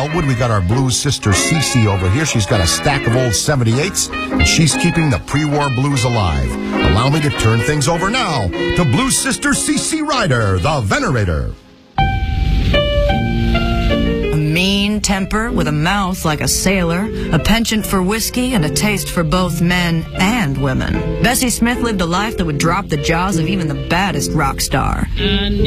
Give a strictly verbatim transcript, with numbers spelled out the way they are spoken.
Elwood. We got our blues sister Cece over here. She's got a stack of old seventy-eights, and she's keeping the pre-war blues alive. Allow me to turn things over now to blues sister Cece Ryder, the Venerator. A mean temper with a mouth like a sailor, a penchant for whiskey, and a taste for both men and women. Bessie Smith lived a life that would drop the jaws of even the baddest rock star.